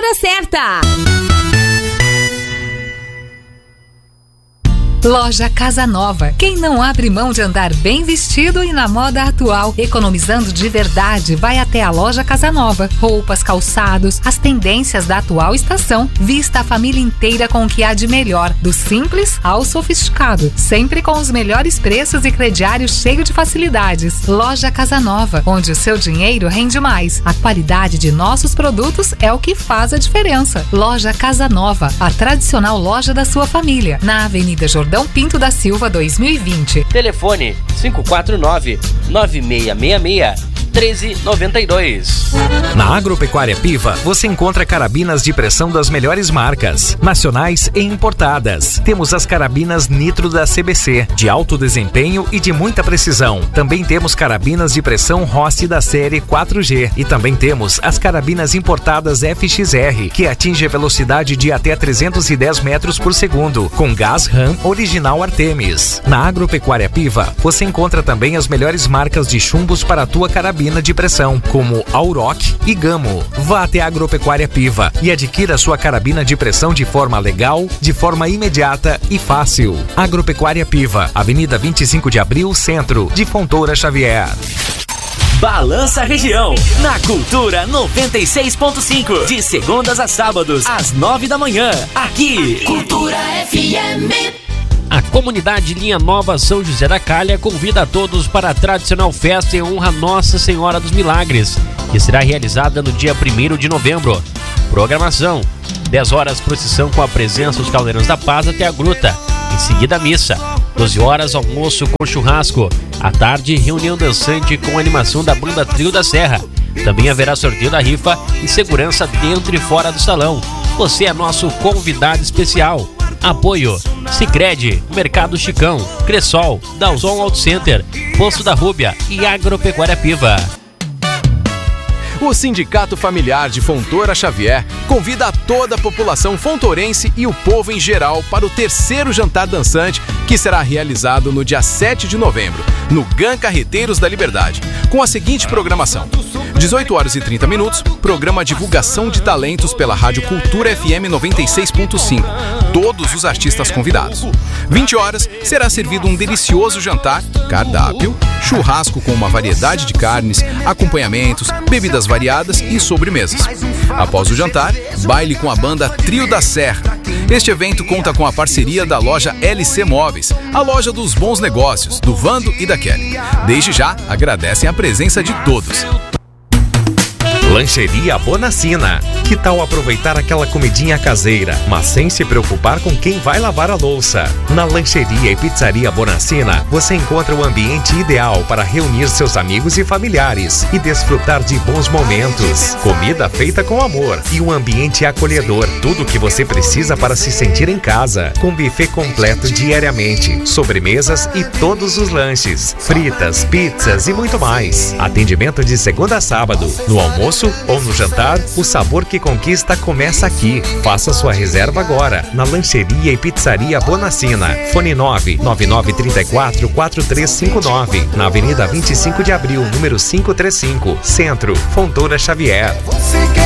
hora certa. Loja Casa Nova. Quem não abre mão de andar bem vestido e na moda atual, economizando de verdade, vai até a Loja Casa Nova. Roupas, calçados, as tendências da atual estação. Vista a família inteira com o que há de melhor, do simples ao sofisticado. Sempre com os melhores preços e crediário cheio de facilidades. Loja Casa Nova, onde o seu dinheiro rende mais. A qualidade de nossos produtos é o que faz a diferença. Loja Casa Nova, a tradicional loja da sua família. Na Avenida Jordão Pinto da Silva 2020. Telefone 549-9666-1392. Na Agropecuária Piva, você encontra carabinas de pressão das melhores marcas, nacionais e importadas. Temos as carabinas Nitro da CBC, de alto desempenho e de muita precisão. Também temos carabinas de pressão Rossi da série 4G. E também temos as carabinas importadas FXR, que atinge a velocidade de até 310 metros por segundo, com gás RAM original Artemis. Na Agropecuária Piva, você encontra também as melhores marcas de chumbos para a tua carabina de pressão, como Auroch e Gamo. Vá até a Agropecuária Piva e adquira sua carabina de pressão de forma legal, de forma imediata e fácil. Agropecuária Piva, Avenida 25 de Abril, Centro, de Fontoura Xavier. Balança Região, na Cultura 96.5, de segundas a sábados, às 9 da manhã, aqui. Cultura FM. A comunidade Linha Nova São José da Calha convida a todos para a tradicional festa em honra a Nossa Senhora dos Milagres, que será realizada no dia 1º de novembro. Programação: 10 horas procissão com a presença dos Cavaleiros da Paz até a gruta. Em seguida, missa. 12 horas, almoço com churrasco. À tarde, reunião dançante com animação da banda Trio da Serra. Também haverá sorteio da rifa e segurança dentro e fora do salão. Você é nosso convidado especial. Apoio: Sicredi, Mercado Chicão, Cressol, Dalzon Auto Center, Poço da Rúbia e Agropecuária Piva. O Sindicato Familiar de Fontoura Xavier convida a toda a população fontorense e o povo em geral para o 3º jantar dançante, que será realizado no dia 7 de novembro, no GAN Carreteiros da Liberdade, com a seguinte programação: 18 horas e 30 minutos, programa Divulgação de Talentos pela Rádio Cultura FM 96.5, todos os artistas convidados. 20 horas, será servido um delicioso jantar, cardápio, churrasco com uma variedade de carnes, acompanhamentos, bebidas variadas e sobremesas. Após o jantar, baile com a banda Trio da Serra. Este evento conta com a parceria da loja LC Móveis, a loja dos bons negócios, do Vando e da Kelly. Desde já, agradecem a presença de todos. Lancheria Bonacina. Que tal aproveitar aquela comidinha caseira, mas sem se preocupar com quem vai lavar a louça? Na Lancheria e Pizzaria Bonacina, você encontra o ambiente ideal para reunir seus amigos e familiares e desfrutar de bons momentos. Comida feita com amor e um ambiente acolhedor. Tudo o que você precisa para se sentir em casa. Com buffet completo diariamente, sobremesas e todos os lanches, fritas, pizzas e muito mais. Atendimento de segunda a sábado. No almoço ou no jantar, o sabor que conquista começa aqui. Faça sua reserva agora na Lancheria e Pizzaria Bonacina. Fone 999344359, na Avenida 25 de Abril, número 535, Centro, Fontoura Xavier.